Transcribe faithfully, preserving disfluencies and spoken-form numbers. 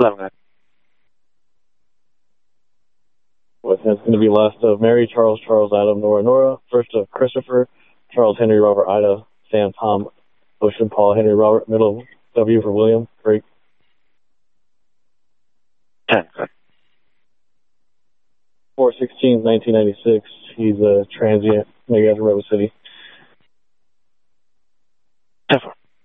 eleven, guys. Well, it's going to be last of Mary, Charles, Charles, Adam, Nora, Nora. First of Christopher, Charles, Henry, Robert, Ida, Sam, Tom, Ocean, Paul, Henry, Robert. Middle W for William. Great. ten, guys. four sixteen, nineteen ninety-six. He's a transient. Maybe after Rebel City.